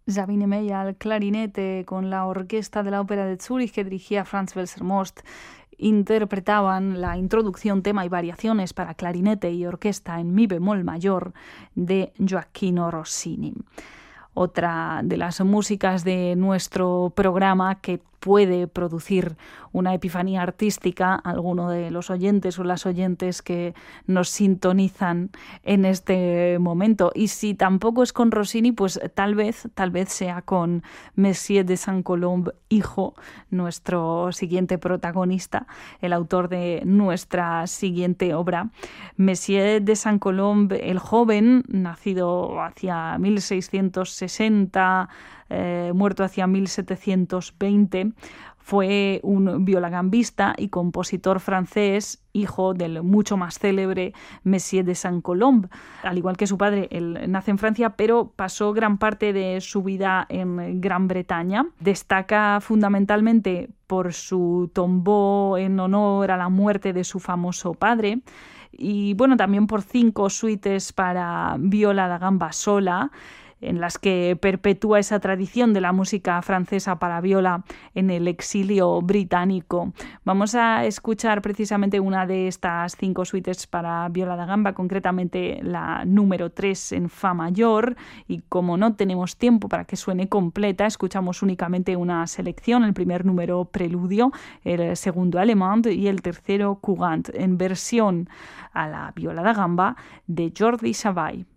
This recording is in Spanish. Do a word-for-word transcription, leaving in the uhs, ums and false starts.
Sabine Meyer al clarinete con la orquesta de la Ópera de Zúrich que dirigía Franz Welser-Most interpretaban la introducción, tema y variaciones para clarinete y orquesta en mi bemol mayor de Gioacchino Rossini. Otra de las músicas de nuestro programa que puede producir una epifanía artística a alguno de los oyentes o las oyentes que nos sintonizan en este momento. Y si tampoco es con Rossini, pues tal vez, tal vez sea con Messier de Saint-Colombe, hijo, nuestro siguiente protagonista, el autor de nuestra siguiente obra. Messier de Saint-Colombe, el joven, nacido hacia mil seiscientos sesenta, Eh, muerto hacia mil setecientos veinte, fue un violagambista y compositor francés, hijo del mucho más célebre Messier de Saint-Colombe. Al igual que su padre, él nace en Francia, pero pasó gran parte de su vida en Gran Bretaña. Destaca fundamentalmente por su tombeau en honor a la muerte de su famoso padre, y bueno, también por cinco suites para viola da gamba sola, en las que perpetúa esa tradición de la música francesa para viola en el exilio británico. Vamos a escuchar precisamente una de estas cinco suites para viola da gamba, concretamente la número tres en fa mayor, y como no tenemos tiempo para que suene completa, escuchamos únicamente una selección, el primer número preludio, el segundo Allemande y el tercero Courant, en versión a la viola da gamba de Jordi Savall.